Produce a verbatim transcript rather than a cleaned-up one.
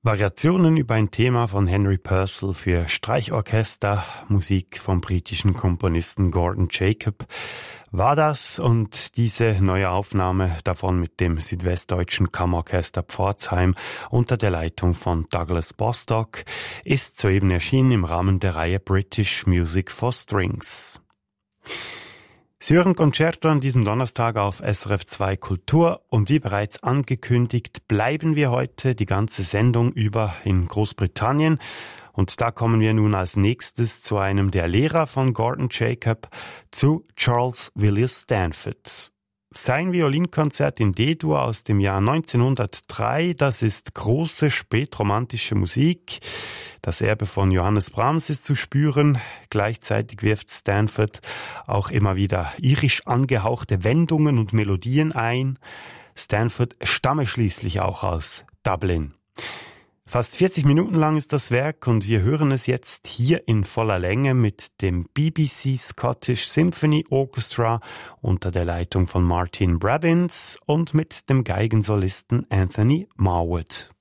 Variationen über ein Thema von Henry Purcell für Streichorchester, Musik vom britischen Komponisten Gordon Jacob war das, und diese neue Aufnahme davon mit dem südwestdeutschen Kammerorchester Pforzheim unter der Leitung von Douglas Bostock ist soeben erschienen im Rahmen der Reihe British Music for Strings. Sie hören Concerto an diesem Donnerstag auf S R F zwei Kultur, und wie bereits angekündigt, bleiben wir heute die ganze Sendung über in Großbritannien. Und da kommen wir nun als nächstes zu einem der Lehrer von Gordon Jacob, zu Charles Willis Stanford. Sein Violinkonzert in D-Dur aus dem Jahr neunzehnhundertdrei, das ist große spätromantische Musik. Das Erbe von Johannes Brahms ist zu spüren. Gleichzeitig wirft Stanford auch immer wieder irisch angehauchte Wendungen und Melodien ein. Stanford stamme schließlich auch aus Dublin. Fast vierzig Minuten lang ist das Werk, und wir hören es jetzt hier in voller Länge mit dem B B C Scottish Symphony Orchestra unter der Leitung von Martin Brabbins und mit dem Geigensolisten Anthony Marwood.